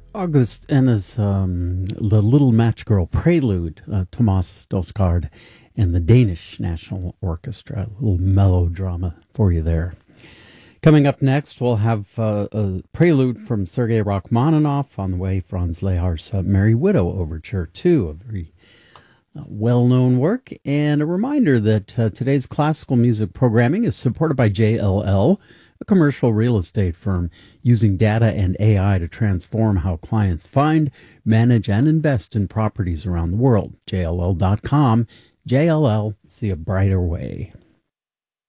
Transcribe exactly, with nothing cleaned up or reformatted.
August Enna's um, The Little Match Girl Prelude, uh, Thomas Dosgaard and the Danish National Orchestra. A little melodrama for you there. Coming up next, we'll have uh, a prelude from Sergei Rachmaninoff. On the way, Franz Lehar's uh, Merry Widow Overture, too, a very uh, well-known work. And a reminder that uh, today's classical music programming is supported by J L L, a commercial real estate firm using data and A I to transform how clients find, manage, and invest in properties around the world. J L L dot com. J L L, see a brighter way.